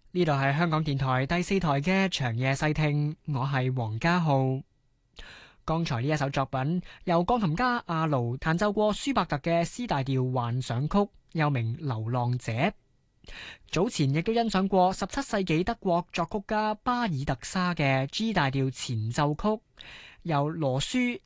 呢度係香港電台第四台嘅長夜細聽，我係黃家浩。剛才呢一首作品由鋼琴家阿盧彈奏過舒伯特嘅 C 大調幻想曲，又名《流浪者》。早前亦都欣賞過17世紀德國作曲家巴爾特沙嘅 G 大調前奏曲，由羅舒